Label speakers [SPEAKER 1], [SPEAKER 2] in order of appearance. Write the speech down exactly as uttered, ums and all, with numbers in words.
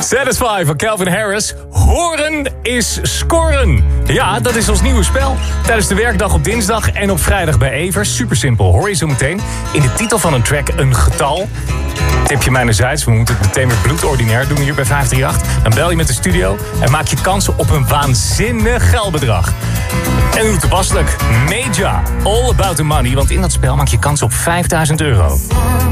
[SPEAKER 1] Satisfy van Calvin Harris. Horen is scoren. Ja, dat is ons nieuwe spel. Tijdens de werkdag op dinsdag en op vrijdag bij Evers. Super simpel. Hoor je zo meteen in de titel van een track een getal. Tip je mijnerzijds, we moeten het meteen weer bloedordinair doen hier bij vijf drie acht. Dan bel je met de studio en maak je kansen op een waanzinnig geldbedrag. En hoe toepasselijk, Meja, All About The Money. Want in dat spel maak je kans op vijfduizend euro.